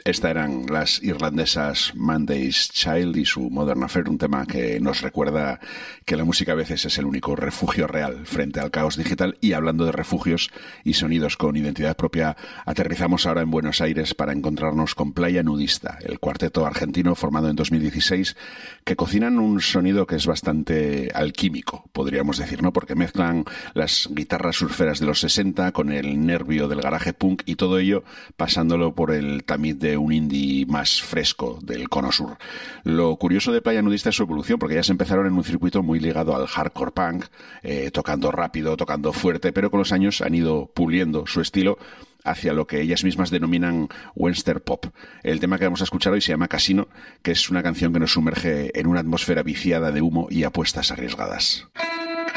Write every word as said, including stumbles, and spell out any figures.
Estas eran las irlandesas Monday's Child y su Modern Affair, un tema que nos recuerda que la música a veces es el único refugio real frente al caos digital. Y hablando de refugios y sonidos con identidad propia, aterrizamos ahora en Buenos Aires para encontrarnos con Playa Nudista, el cuarteto argentino formado en dos mil dieciséis, que cocinan un sonido que es bastante alquímico, podríamos decir, ¿no? Porque mezclan las guitarras surferas de los sesenta con el nervio del garaje punk y todo ello pasándolo por el tamiz de un indie más fresco del cono sur. Lo curioso de Playa Nudista es su evolución, porque ya se empezaron en un circuito muy ligado al hardcore punk, eh, tocando rápido, tocando fuerte, pero con los años han ido puliendo su estilo hacia lo que ellas mismas denominan Western Pop. El tema que vamos a escuchar hoy se llama Casino, que es una canción que nos sumerge en una atmósfera viciada de humo y apuestas arriesgadas.